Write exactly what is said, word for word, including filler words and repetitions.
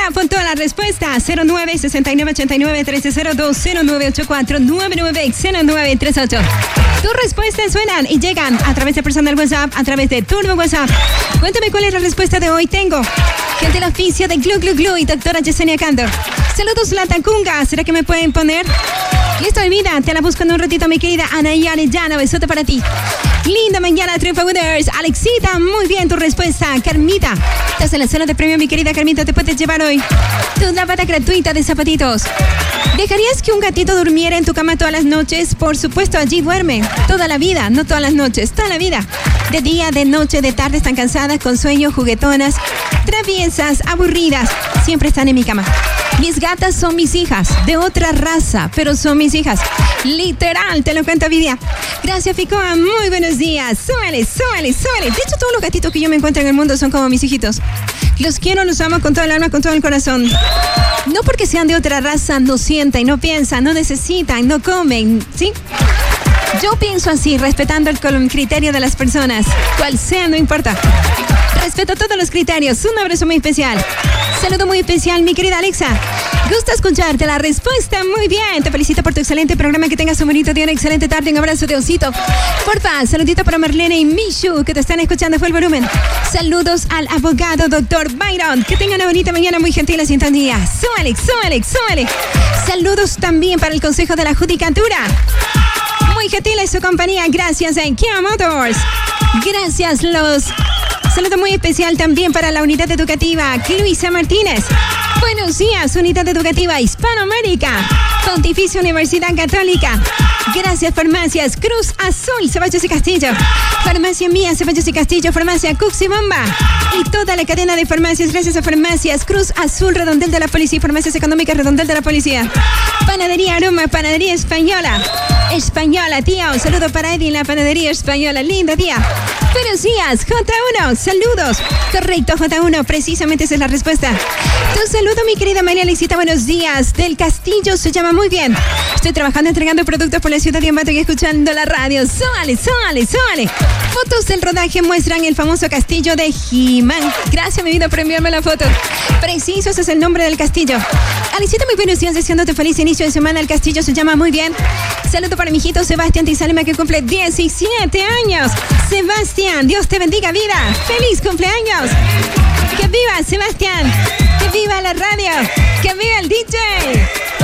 apuntó la respuesta. cero nueve seis nueve ocho nueve uno tres cero dos cero nueve ocho cuatro nueve nueve cero nueve tres ocho. Tus respuestas suenan y llegan a través de personal WhatsApp, a través de Turbo WhatsApp. Cuéntame cuál es la respuesta de hoy. Tengo gente del oficio de Glu Glu Glu y doctora Yesenia Candor. Saludos, la Tacunga. ¿Será que me pueden poner? Listo, mi vida. Te la busco en un ratito, mi querida Anaí Arellano. Besote para ti. Linda mañana, Triunfa Winners. Alexita, muy bien tu respuesta. Carmita, estás en la zona de premio, mi querida Carmita. Te puedes llevar hoy tu lavada gratuita de zapatitos. ¿Dejarías que un gatito durmiera en tu cama todas las noches? Por supuesto, allí duerme. Toda la vida, no todas las noches, toda la vida. De día, de noche, de tarde están cansadas, con sueño, juguetonas, traviesas, aburridas. Siempre están en mi cama. Mis gatas son mis hijas, de otra raza, pero son mis hijas. Literal, te lo cuento, Vidia. Gracias, Ficoa. Muy buenos días. Súbale, súbale, súbale. De hecho, todos los gatitos que yo me encuentro en el mundo son como mis hijitos. Los quiero, los amo con todo el alma, con todo el corazón. No porque sean de otra raza, no sientan, no piensan, no necesitan, no comen, ¿sí? Yo pienso así, respetando el criterio de las personas. Cual sea, no importa. Respeto todos los criterios. Un abrazo muy especial. Saludo muy especial, mi querida Alexa. Gusta escucharte la respuesta. Muy bien. Te felicito por tu excelente programa. Que tengas un bonito día, una excelente tarde. Un abrazo de osito. Porfa, saludito para Marlene y Mishu, que te están escuchando. Fue el volumen. Saludos al abogado doctor Byron. Que tenga una bonita mañana, muy gentil y sintonía. Súbale, súbale, súbale. Saludos también para el Consejo de la Judicatura. Muy gentil es su compañía. Gracias en Kia Motors. Gracias los... Saludo muy especial también para la unidad educativa Luisa Martínez. Buenos días, unidad educativa Hispanoamérica. Pontificia Universidad Católica. Gracias, farmacias Cruz Azul, Ceballos y Castillo. Farmacia Mía, Ceballos y Castillo. Farmacia Cuxi Bomba. Y toda la cadena de farmacias. Gracias a farmacias Cruz Azul, Redondel de la Policía. Farmacias Económicas, Redondel de la Policía. Panadería Aroma, Panadería Española. Española, tía. Un saludo para Eddie en la Panadería Española. Linda día. Buenos días, J uno. Saludos. Correcto, J uno. Precisamente esa es la respuesta. Tu saludo, mi querida María Alexita. Buenos días. Del Castillo se llama muy bien. Estoy trabajando entregando productos por la ciudad de Ambato y escuchando la radio. Súbale, súbale, súbale. Fotos del rodaje muestran el famoso castillo de He-Man. Gracias, mi vida, por enviarme la foto. Preciso, ese es el nombre del castillo. Alicita, muy buenos días, deseándote feliz inicio de semana. El castillo se llama muy bien. Saludo para mi hijito Sebastián Tizalema, que cumple diecisiete años. Sebastián, Dios te bendiga, vida. ¡Feliz cumpleaños! ¡Que viva, Sebastián! ¡Que viva la radio! ¡Que viva el D J!